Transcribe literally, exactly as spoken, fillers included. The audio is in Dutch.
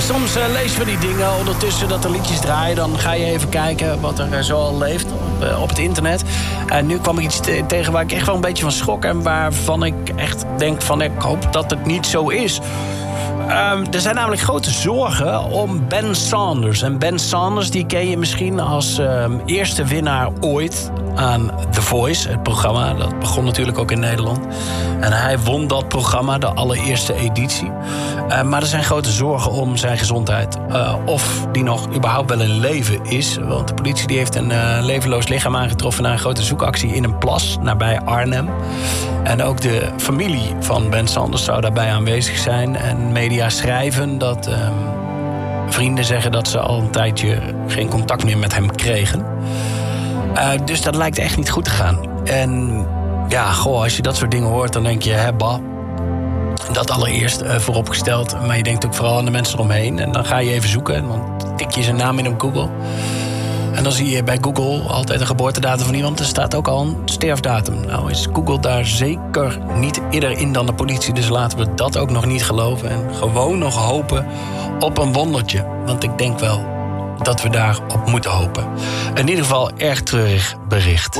Soms uh, lezen we die dingen ondertussen dat er liedjes draaien. Dan ga je even kijken wat er uh, zo al leeft op, uh, op het internet. En uh, nu kwam ik iets te- tegen waar ik echt wel een beetje van schrok. En waarvan ik echt denk van ik hoop dat het niet zo is. Um, er zijn namelijk grote zorgen om Ben Saunders. En Ben Saunders die ken je misschien als um, eerste winnaar ooit aan The Voice, het programma. Dat begon natuurlijk ook in Nederland. En hij won dat programma, de allereerste editie. Uh, maar er zijn grote zorgen om zijn gezondheid. Uh, of die nog überhaupt wel in leven is. Want de politie die heeft een uh, levenloos lichaam aangetroffen na een grote zoekactie in een plas nabij Arnhem. En ook de familie van Ben Saunders zou daarbij aanwezig zijn. En media schrijven dat uh, vrienden zeggen dat ze al een tijdje geen contact meer met hem kregen. Uh, dus dat lijkt echt niet goed te gaan. En ja, goh, als je dat soort dingen hoort, dan denk je, hè, bah. Dat allereerst uh, vooropgesteld. Maar je denkt ook vooral aan de mensen eromheen. En dan ga je even zoeken. En dan tik je zijn naam in op Google. En dan zie je bij Google altijd een geboortedatum van iemand. Er staat ook al een sterfdatum. Nou is Google daar zeker niet eerder in dan de politie. Dus laten we dat ook nog niet geloven. En gewoon nog hopen op een wondertje. Want ik denk wel dat we daarop moeten hopen. In ieder geval erg treurig bericht.